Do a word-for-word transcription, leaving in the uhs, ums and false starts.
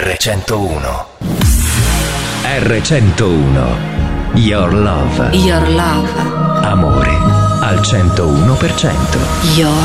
erre centouno. erre centouno. Your love. Your love. Amore al centouno per cento. Your